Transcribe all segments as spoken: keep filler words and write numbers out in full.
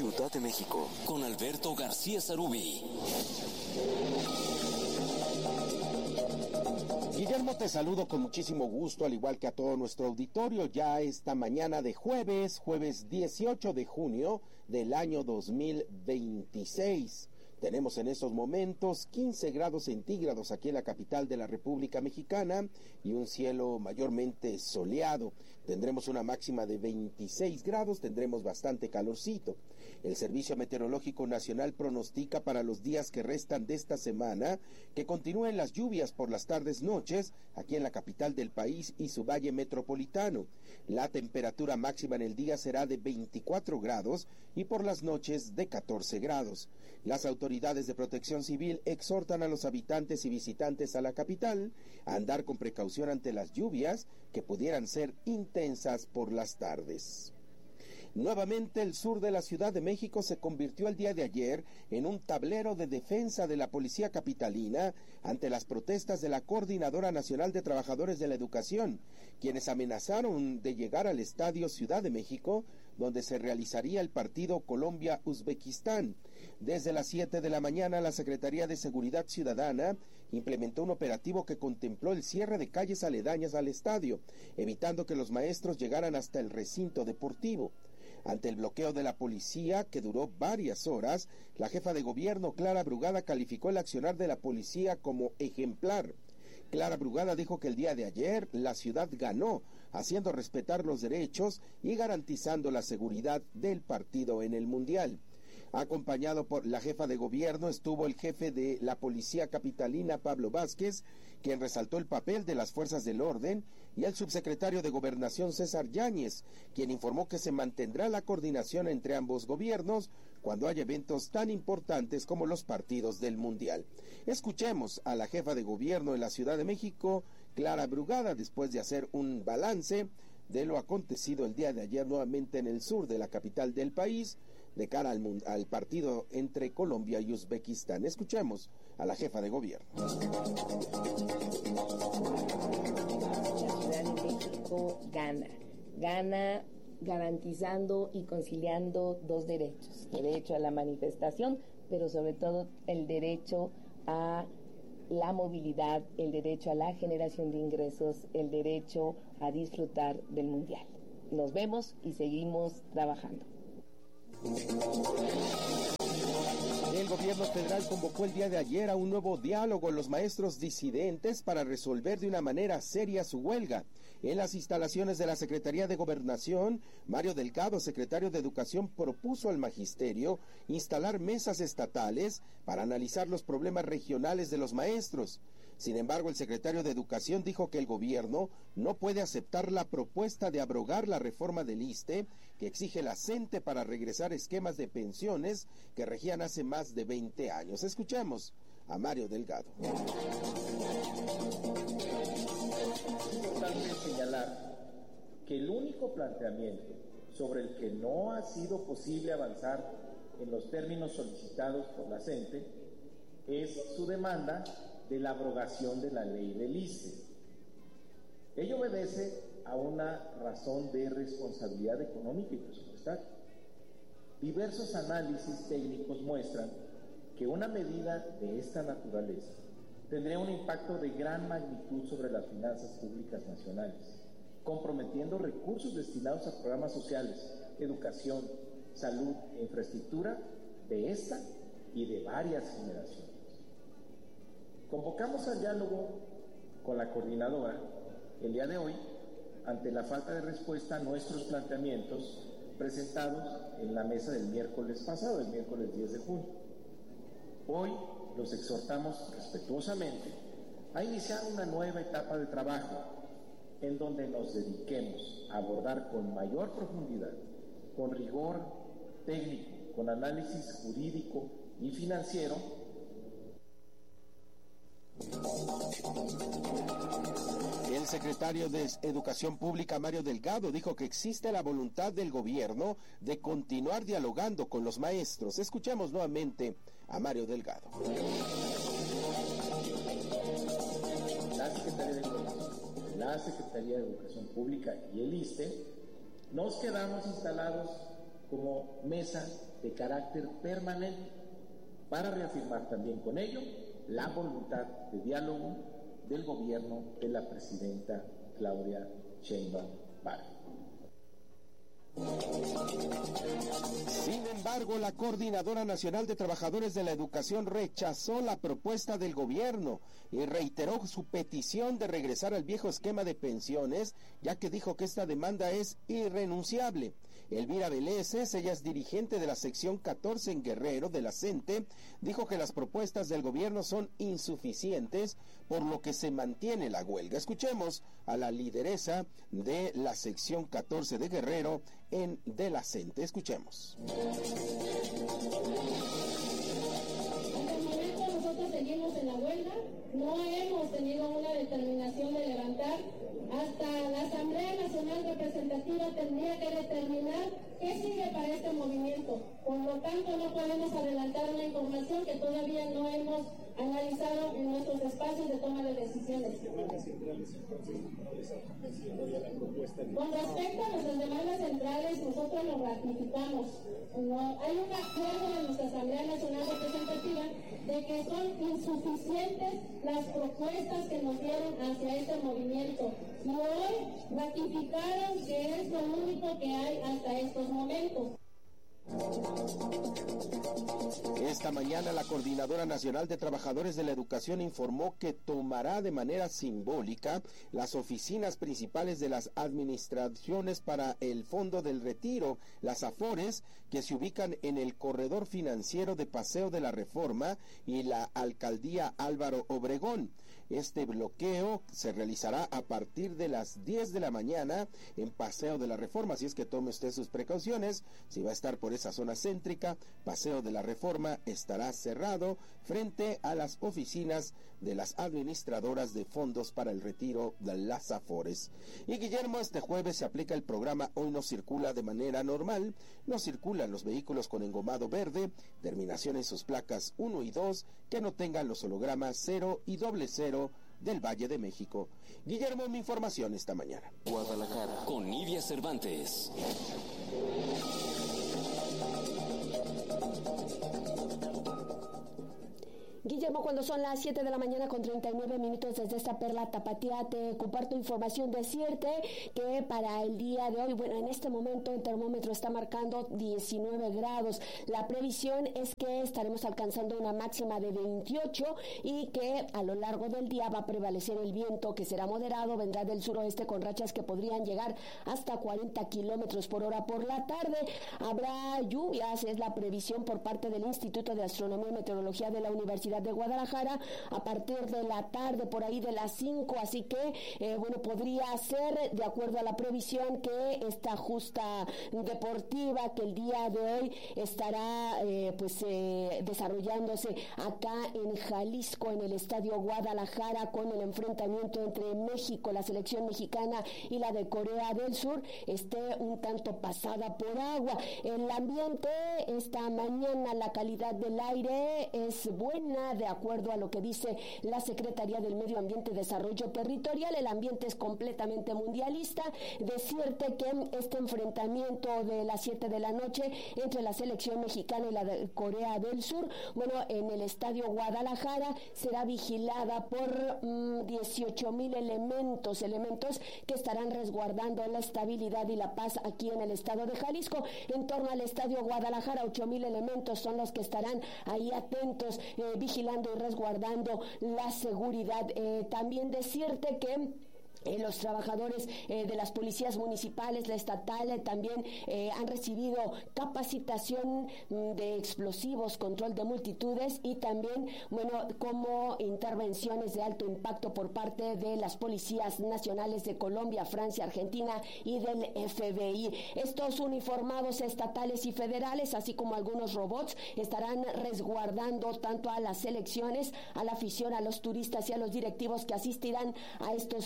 Ciudad de México, con Alberto García Sarubí. Guillermo, te saludo con muchísimo gusto, al igual que a todo nuestro auditorio, ya esta mañana de jueves, jueves dieciocho de junio del año dos mil veintiséis. Tenemos en estos momentos quince grados centígrados aquí en la capital de la República Mexicana y un cielo mayormente soleado. Tendremos una máxima de veintiséis grados, tendremos bastante calorcito. El Servicio Meteorológico Nacional pronostica para los días que restan de esta semana que continúen las lluvias por las tardes-noches aquí en la capital del país y su valle metropolitano. La temperatura máxima en el día será de veinticuatro grados y por las noches de catorce grados. Las autoridades Autoridades de Protección Civil exhortan a los habitantes y visitantes a la capital a andar con precaución ante las lluvias que pudieran ser intensas por las tardes. Nuevamente el sur de la Ciudad de México se convirtió el día de ayer en un tablero de defensa de la policía capitalina ante las protestas de la Coordinadora Nacional de Trabajadores de la Educación, quienes amenazaron de llegar al Estadio Ciudad de México, donde se realizaría el partido Colombia-Uzbekistán. Desde las siete de la mañana, la Secretaría de Seguridad Ciudadana implementó un operativo que contempló el cierre de calles aledañas al estadio, evitando que los maestros llegaran hasta el recinto deportivo. Ante el bloqueo de la policía, que duró varias horas, la jefa de gobierno, Clara Brugada, calificó el accionar de la policía como ejemplar. Clara Brugada dijo que el día de ayer la ciudad ganó, haciendo respetar los derechos y garantizando la seguridad del partido en el Mundial. Acompañado por la jefa de gobierno estuvo el jefe de la policía capitalina, Pablo Vázquez, quien resaltó el papel de las fuerzas del orden, y el subsecretario de Gobernación, César Yáñez, quien informó que se mantendrá la coordinación entre ambos gobiernos cuando haya eventos tan importantes como los partidos del Mundial. Escuchemos a la jefa de gobierno de la Ciudad de México, Clara Brugada, después de hacer un balance de lo acontecido el día de ayer nuevamente en el sur de la capital del país, de cara al, al partido entre Colombia y Uzbekistán. Escuchemos a la jefa de gobierno. La Ciudad de México gana, gana garantizando y conciliando dos derechos, derecho a la manifestación, pero sobre todo el derecho a la movilidad, el derecho a la generación de ingresos, el derecho a disfrutar del Mundial. Nos vemos y seguimos trabajando. El gobierno federal convocó el día de ayer a un nuevo diálogo con los maestros disidentes para resolver de una manera seria su huelga. En las instalaciones de la Secretaría de Gobernación, Mario Delgado, secretario de Educación, propuso al magisterio instalar mesas estatales para analizar los problemas regionales de los maestros. Sin embargo, el secretario de Educación dijo que el gobierno no puede aceptar la propuesta de abrogar la reforma del I S S S T E que exige la C E N T E para regresar esquemas de pensiones que regían hace más de veinte años. Escuchemos a Mario Delgado. Es importante señalar que el único planteamiento sobre el que no ha sido posible avanzar en los términos solicitados por la C E N T E es su demanda de la abrogación de la ley del I S S S T E. Ello obedece a una razón de responsabilidad económica y presupuestaria. Diversos análisis técnicos muestran que una medida de esta naturaleza tendría un impacto de gran magnitud sobre las finanzas públicas nacionales, comprometiendo recursos destinados a programas sociales, educación, salud e infraestructura de esta y de varias generaciones. Convocamos al diálogo con la coordinadora el día de hoy ante la falta de respuesta a nuestros planteamientos presentados en la mesa del miércoles pasado, el miércoles diez de junio. Hoy los exhortamos respetuosamente a iniciar una nueva etapa de trabajo en donde nos dediquemos a abordar con mayor profundidad, con rigor técnico, con análisis jurídico y financiero. El secretario de Educación Pública, Mario Delgado, dijo que existe la voluntad del gobierno de continuar dialogando con los maestros. Escuchemos nuevamente a Mario Delgado. La Secretaría de Educación, la Secretaría de Educación Pública y el I S S S T E nos quedamos instalados como mesa de carácter permanente para reafirmar también con ello la voluntad de diálogo del gobierno de la presidenta Claudia Sheinbaum Pardo. Sin embargo, la Coordinadora Nacional de Trabajadores de la Educación rechazó la propuesta del gobierno y reiteró su petición de regresar al viejo esquema de pensiones, ya que dijo que esta demanda es irrenunciable. Elvira Veleses, ella es dirigente de la sección catorce en Guerrero de la CENTE, dijo que las propuestas del gobierno son insuficientes, por lo que se mantiene la huelga. Escuchemos a la lideresa de la sección catorce de Guerrero en de la CENTE. Escuchemos. Hasta el momento nosotros seguimos en la huelga, no hemos tenido una determinación de levantar. Hasta la Asamblea Nacional Representativa tendría que determinar qué sigue para este movimiento. Por lo tanto, no podemos adelantar una información que todavía no hemos analizado en nuestros espacios de toma de decisiones. Con respecto a nuestras demandas centrales, nosotros lo ratificamos. No, hay un acuerdo de nuestra Asamblea Nacional Representativa de que son insuficientes las propuestas que nos dieron hacia este movimiento. Y hoy ratificaron que es lo único que hay hasta estos momentos. Esta mañana la Coordinadora Nacional de Trabajadores de la Educación informó que tomará de manera simbólica las oficinas principales de las administraciones para el Fondo del Retiro, las AFORES, que se ubican en el corredor financiero de Paseo de la Reforma y la Alcaldía Álvaro Obregón. Este bloqueo se realizará a partir de las diez de la mañana en Paseo de la Reforma, así es que tome usted sus precauciones. Si va a estar por esa zona céntrica, Paseo de la Reforma estará cerrado frente a las oficinas de las administradoras de fondos para el retiro de las AFORES. Y Guillermo, este jueves se aplica el programa Hoy no circula de manera normal. No circulan los vehículos con engomado verde, terminación en sus placas uno y dos, que no tengan los hologramas cero y doble cero del Valle de México. Guillermo, mi información esta mañana. Guadalajara, con Nidia Cervantes. Guillermo, cuando son las siete de la mañana con treinta y nueve minutos desde esta perla tapatía, te comparto información. Decirte que para el día de hoy, bueno, en este momento el termómetro está marcando diecinueve grados. La previsión es que estaremos alcanzando una máxima de veintiocho y que a lo largo del día va a prevalecer el viento, que será moderado, vendrá del suroeste con rachas que podrían llegar hasta cuarenta kilómetros por hora. Por la tarde habrá lluvias, es la previsión por parte del Instituto de Astronomía y Meteorología de la Universidad de Guadalajara a partir de la tarde, por ahí de las cinco, así que eh, bueno, podría ser, de acuerdo a la previsión, que esta justa deportiva que el día de hoy estará eh, pues eh, desarrollándose acá en Jalisco, en el Estadio Guadalajara, con el enfrentamiento entre México, la selección mexicana, y la de Corea del Sur, esté un tanto pasada por agua. El ambiente esta mañana, la calidad del aire es buena, de acuerdo a lo que dice la Secretaría del Medio Ambiente y Desarrollo Territorial. El ambiente es completamente mundialista. Decirte que este enfrentamiento de las siete de la noche entre la selección mexicana y la de Corea del Sur, bueno, en el Estadio Guadalajara será vigilada por mmm, dieciocho mil elementos, elementos que estarán resguardando la estabilidad y la paz aquí en el estado de Jalisco. En torno al Estadio Guadalajara, ocho mil elementos son los que estarán ahí atentos, eh, vigilando y resguardando la seguridad. Eh, también decirte que Eh, los trabajadores eh, de las policías municipales, la estatal, eh, también eh, han recibido capacitación mm, de explosivos, control de multitudes y también, bueno, como intervenciones de alto impacto por parte de las policías nacionales de Colombia, Francia, Argentina y del F B I. Estos uniformados estatales y federales, así como algunos robots, estarán resguardando tanto a las selecciones, a la afición, a los turistas y a los directivos que asistirán a estos partidos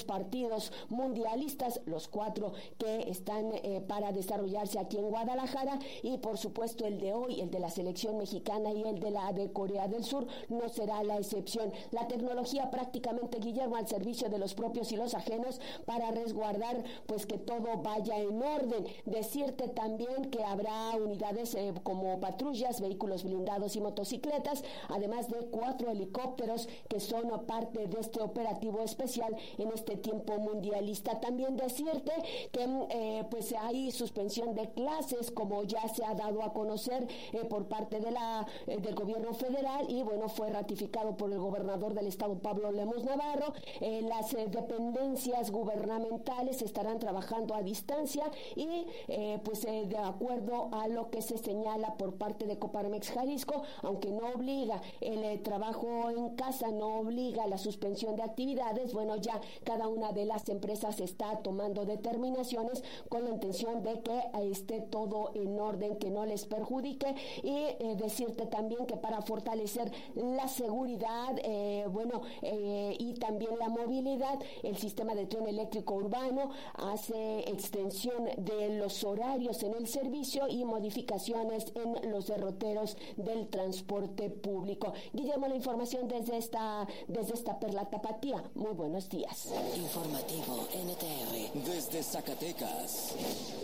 partidos mundialistas, los cuatro que están eh, para desarrollarse aquí en Guadalajara, y por supuesto el de hoy, el de la selección mexicana y el de la de Corea del Sur, no será la excepción. La tecnología prácticamente, Guillermo, al servicio de los propios y los ajenos para resguardar pues que todo vaya en orden. Decirte también que habrá unidades eh, como patrullas, vehículos blindados y motocicletas, además de cuatro helicópteros que son parte de este operativo especial en este tiempo mundialista. También decirte que eh, pues hay suspensión de clases, como ya se ha dado a conocer eh, por parte de la eh, del gobierno federal, y bueno, fue ratificado por el gobernador del estado, Pablo Lemus Navarro. Eh, las eh, dependencias gubernamentales estarán trabajando a distancia y eh, pues eh, de acuerdo a lo que se señala por parte de Coparmex Jalisco, aunque no obliga el eh, trabajo en casa, no obliga la suspensión de actividades, bueno, ya cada una de las empresas está tomando determinaciones con la intención de que esté todo en orden, que no les perjudique. Y eh, decirte también que para fortalecer la seguridad, eh, bueno, eh, y también la movilidad, el sistema de tren eléctrico urbano hace extensión de los horarios en el servicio y modificaciones en los derroteros del transporte público. Guillermo, la información desde esta desde esta Perla Tapatía. Muy buenos días. Informativo N T R desde Zacatecas.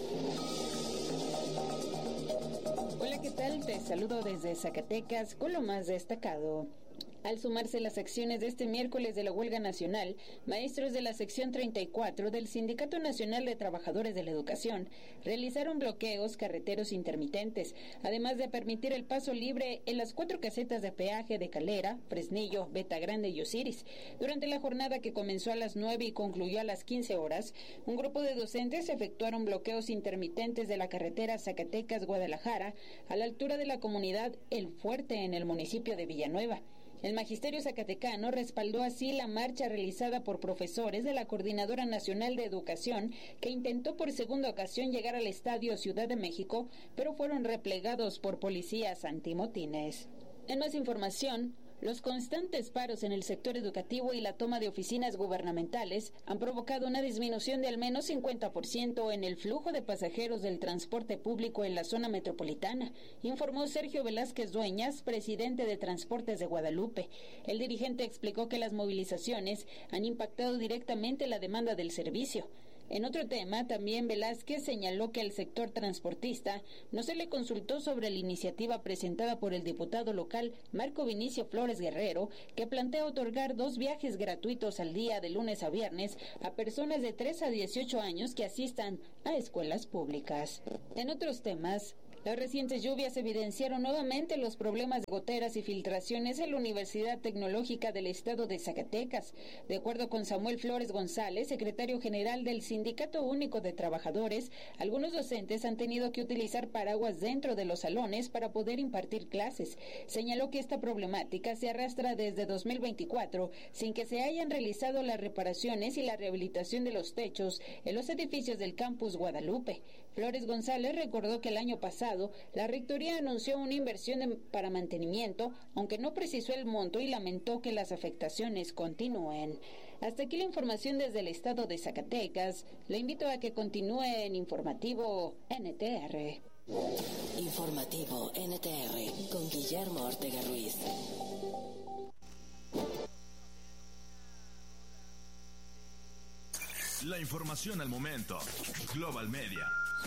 Hola, ¿qué tal? Te saludo desde Zacatecas con lo más destacado. Al sumarse las acciones de este miércoles de la huelga nacional, maestros de la sección treinta y cuatro del Sindicato Nacional de Trabajadores de la Educación realizaron bloqueos carreteros intermitentes, además de permitir el paso libre en las cuatro casetas de peaje de Calera, Fresnillo, Beta Grande y Osiris. Durante la jornada, que comenzó a las nueve y concluyó a las quince horas, un grupo de docentes efectuaron bloqueos intermitentes de la carretera Zacatecas-Guadalajara a la altura de la comunidad El Fuerte en el municipio de Villanueva. El magisterio zacatecano respaldó así la marcha realizada por profesores de la Coordinadora Nacional de Educación, que intentó por segunda ocasión llegar al Estadio Ciudad de México, pero fueron replegados por policías antimotines. En más información, los constantes paros en el sector educativo y la toma de oficinas gubernamentales han provocado una disminución de al menos cincuenta por ciento en el flujo de pasajeros del transporte público en la zona metropolitana, informó Sergio Velázquez Dueñas, presidente de Transportes de Guadalupe. El dirigente explicó que las movilizaciones han impactado directamente la demanda del servicio. En otro tema, también Velázquez señaló que al sector transportista no se le consultó sobre la iniciativa presentada por el diputado local Marco Vinicio Flores Guerrero, que plantea otorgar dos viajes gratuitos al día de lunes a viernes a personas de tres a dieciocho años que asistan a escuelas públicas. En otros temas, las recientes lluvias evidenciaron nuevamente los problemas de goteras y filtraciones en la Universidad Tecnológica del Estado de Zacatecas. De acuerdo con Samuel Flores González, secretario general del Sindicato Único de Trabajadores, algunos docentes han tenido que utilizar paraguas dentro de los salones para poder impartir clases. Señaló que esta problemática se arrastra desde dos mil veinticuatro, sin que se hayan realizado las reparaciones y la rehabilitación de los techos en los edificios del campus Guadalupe. Flores González recordó que el año pasado la Rectoría anunció una inversión de, para mantenimiento, aunque no precisó el monto, y lamentó que las afectaciones continúen. Hasta aquí la información desde el estado de Zacatecas. Le invito a que continúe en Informativo N T R. Informativo N T R con Guillermo Ortega Ruiz. La información al momento. Global Media.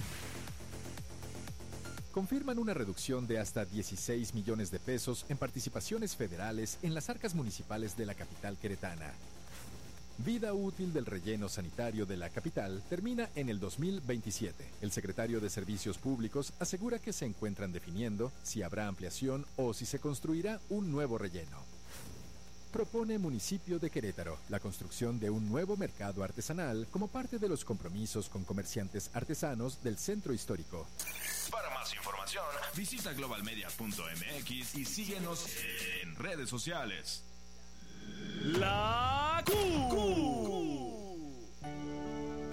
Confirman una reducción de hasta dieciséis millones de pesos en participaciones federales en las arcas municipales de la capital queretana. Vida útil del relleno sanitario de la capital termina en el dos mil veintisiete. El secretario de Servicios Públicos asegura que se encuentran definiendo si habrá ampliación o si se construirá un nuevo relleno. Propone Municipio de Querétaro la construcción de un nuevo mercado artesanal como parte de los compromisos con comerciantes artesanos del centro histórico. Para más información, visita global media punto m x y síguenos en redes sociales. La Q.